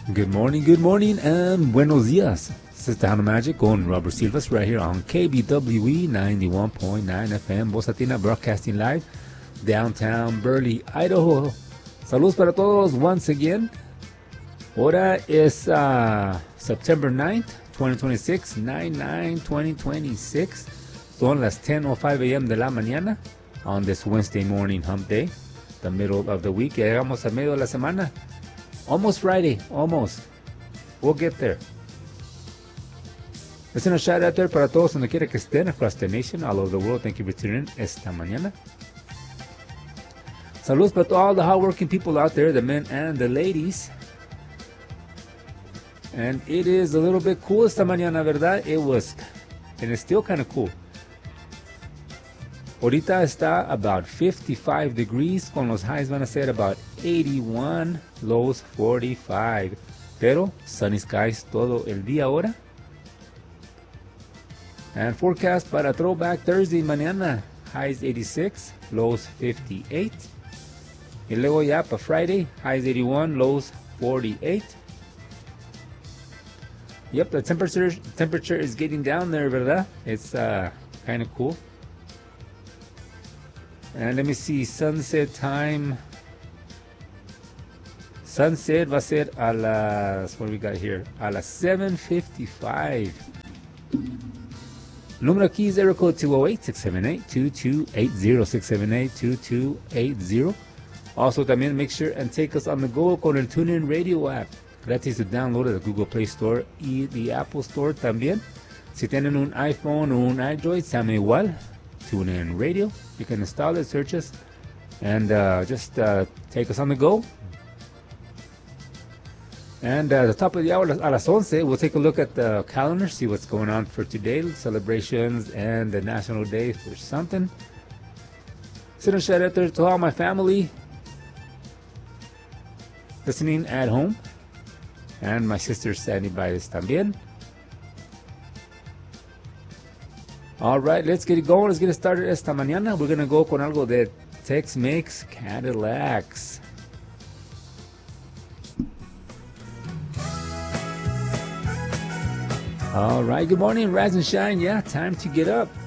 Good morning, and buenos dias. This is Tejano Magic con Robert Silvas right here on KBWE 91.9 FM, Voz Latina, broadcasting live, downtown Burley, Idaho. Saludos para todos once again. Ahora es September 9th, 2026, 9/9/2026. Son las 10:05 a.m. de la mañana on this Wednesday morning hump day, the middle of the week. Ya llegamos a medio de la semana. Almost Friday, almost. We'll get there. Listen a shout out there para todos donde quiera que estén across the nation, all over the world. Thank you for tuning in esta mañana. Saludos para all the hardworking people out there, the men and the ladies. And it is a little bit cool esta mañana, ¿verdad? It was, and it's still kind of cool. Ahorita está about 55 degrees, con los highs van a ser about 81, lows 45. Pero sunny skies todo el día ahora. And forecast para Throwback Thursday mañana, highs 86, lows 58. Y luego ya para Friday, highs 81, lows 48. Yep, the temperature is getting down there, ¿verdad? It's kind of cool. And let me see, sunset time. Sunset va a ser a las, what do we got here? A las 7:55. Número aquí es area code 208-678-2280, 678-2280. Also, también make sure and take us on the go con el TuneIn Radio app. Gratis to download de Google Play Store y the Apple Store también. Si tienen un iPhone o un Android, se llama igual. TuneIn Radio. You can install it, search us, and just take us on the go. And at the top of the hour, a las 11, we'll take a look at the calendar, see what's going on for today, celebrations and the national day for something. Send a shout out there to all my family listening at home, and my sister standing by this también. All right, let's get it going. Let's get it started esta mañana. We're going to go con algo de Tex-Mex Cadillacs. All right, good morning, rise and shine. Yeah, time to get up.